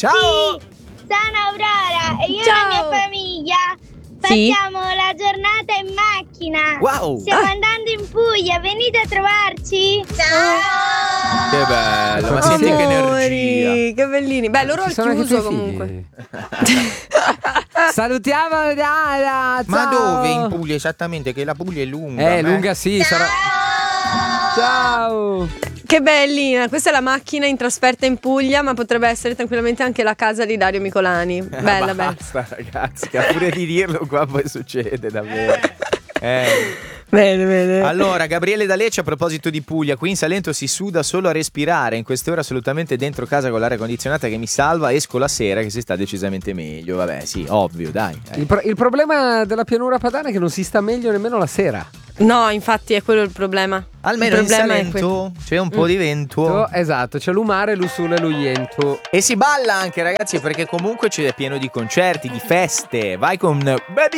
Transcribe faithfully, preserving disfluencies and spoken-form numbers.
Ciao. Sì, sono Aurora e io Ciao. e la mia famiglia Sì. facciamo la giornata in macchina. Wow. Stiamo andando in Puglia, venite a trovarci. Ciao. Che bello, ma Oh, senti che Amori, energia. che bellini. Beh, loro Ci al sono anche i chiuso tuoi comunque. figli. Salutiamo Dara. Ma ciao. dove in Puglia esattamente? Che la Puglia è lunga. Eh, ma- lunga sì, sarà. Ciao. Che bellina, questa è la macchina in trasferta in Puglia, ma potrebbe essere tranquillamente anche la casa di Dario Micolani. Bella, Eh, bella. Basta ragazzi, che a pure di dirlo qua poi succede davvero. Eh. Bene, bene. Allora, Gabriele da Lecce, a proposito di Puglia, qui in Salento si suda solo a respirare, in queste ore assolutamente dentro casa con l'aria condizionata che mi salva, esco la sera che si sta decisamente meglio, vabbè sì, ovvio, dai. eh. Il, pro- il problema della pianura padana è che non si sta meglio nemmeno la sera. No, infatti è quello il problema. Almeno il in problema è Salento c'è un po' Mm. di vento. Oh, esatto, c'è l'umare, l'usule, l'uiento. E si balla anche ragazzi, perché comunque c'è pieno di concerti, di feste. Vai con Baby